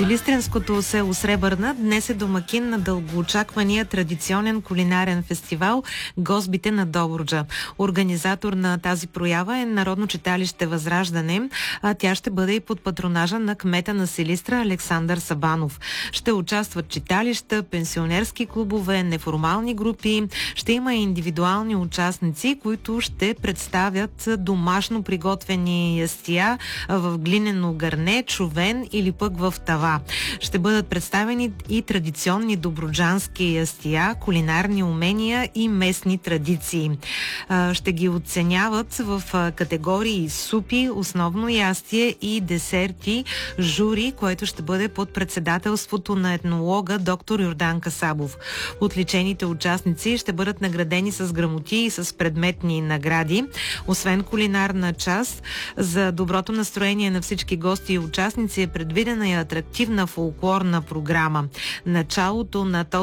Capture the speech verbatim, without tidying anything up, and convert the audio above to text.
Силистренското село Сребърна днес е домакин на дългоочаквания традиционен кулинарен фестивал "Гозбите на Добруджа". Организатор на тази проява е Народно читалище Възраждане, а тя ще бъде и под патронажа на кмета на Силистра Александър Сабанов. Ще участват читалища, пенсионерски клубове, неформални групи. Ще има и индивидуални участници, които ще представят домашно приготвени ястия в глинено гърне, чувен или пък в тава. Ще бъдат представени и традиционни добруджански ястия, кулинарни умения и местни традиции. Ще ги оценяват в категории супи, основно ястие и десерти жури, което ще бъде под председателството на етнолога доктор Йордан Касабов. Отличените участници ще бъдат наградени с грамоти и с предметни награди. Освен кулинарна част, за доброто настроение на всички гости и участници е предвидена и атрактивна фолклорна програма. Началото на този